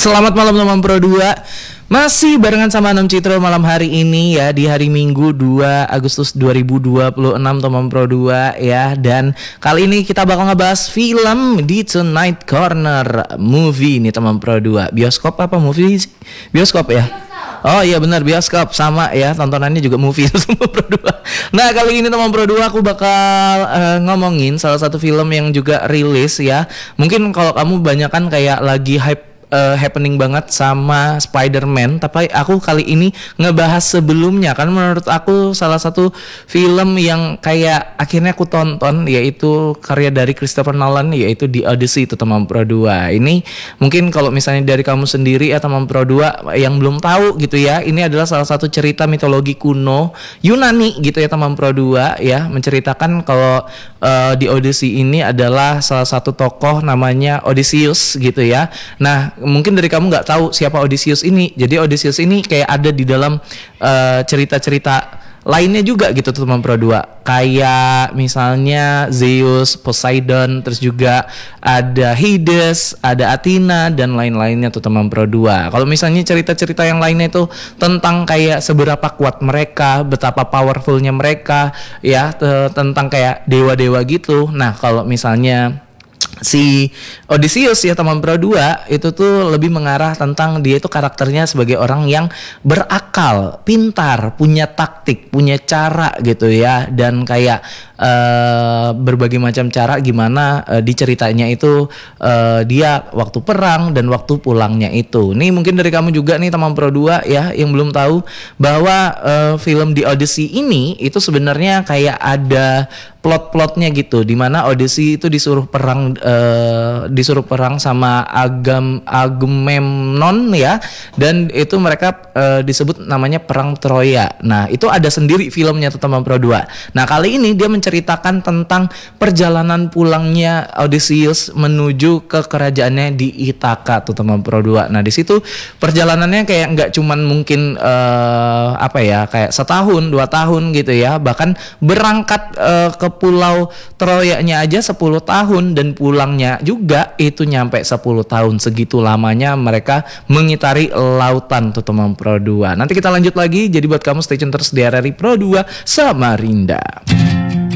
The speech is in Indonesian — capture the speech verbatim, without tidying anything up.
Selamat malam teman Pro dua. Masih barengan sama Anam Citro malam hari ini ya, di hari Minggu dua Agustus dua ribu dua puluh enam teman Pro dua ya. Dan kali ini kita bakal ngebahas film di Tonight Corner Movie nih teman Pro dua. Bioskop apa movie sih? Bioskop ya? Oh iya benar, bioskop sama ya, tontonannya juga movie semua Pro dua. Nah kali ini teman Pro dua aku bakal uh, ngomongin salah satu film yang juga rilis ya. Mungkin kalau kamu banyak kan kayak lagi hype Uh, happening banget sama Spider-Man, tapi aku kali ini ngebahas sebelumnya kan menurut aku salah satu film yang kayak akhirnya aku tonton, yaitu karya dari Christopher Nolan, yaitu The Odyssey itu teman Pro dua. Ini mungkin kalau misalnya dari kamu sendiri ya teman Pro dua yang belum tahu gitu ya, ini adalah salah satu cerita mitologi kuno Yunani gitu ya teman Pro dua ya, menceritakan kalau uh, The Odyssey ini adalah salah satu tokoh namanya Odysseus gitu ya. Nah mungkin dari kamu nggak tahu siapa Odysseus ini. Jadi Odysseus ini kayak ada di dalam uh, cerita-cerita lainnya juga gitu teman Pro dua. Kayak misalnya Zeus, Poseidon, terus juga ada Hades, ada Athena dan lain-lainnya tuh teman Pro dua. Kalau misalnya cerita-cerita yang lainnya itu tentang kayak seberapa kuat mereka, betapa powerfulnya mereka ya, t- tentang kayak dewa-dewa gitu. Nah, kalau misalnya si Odysseus ya teman Pro dua itu tuh lebih mengarah tentang dia itu karakternya sebagai orang yang berakal, pintar, punya taktik, punya cara gitu ya, dan kayak uh, berbagai macam cara gimana uh, diceritanya itu uh, dia waktu perang dan waktu pulangnya itu. Nih mungkin dari kamu juga nih teman Pro dua ya yang belum tahu bahwa uh, film The Odyssey ini itu sebenarnya kayak ada plot-plotnya gitu, dimana Odyssey itu disuruh perang uh, disuruh perang sama Agam Agamemnon ya, dan itu mereka uh, disebut namanya perang Troya. Nah itu ada sendiri filmnya tuh teman Pro dua. Nah kali ini dia menceritakan tentang perjalanan pulangnya Odysseus menuju ke kerajaannya di Ithaka tuh teman Pro dua. Nah di situ perjalanannya kayak nggak cuman mungkin uh, apa ya kayak setahun dua tahun gitu ya, bahkan berangkat uh, ke pulau Troyanya aja sepuluh tahun dan pulangnya juga itu nyampe sepuluh tahun. Segitu lamanya mereka mengitari lautan tuh teman Pro dua. Nanti kita lanjut lagi, jadi buat kamu stay tune terus di R R I Pro dua Samarinda.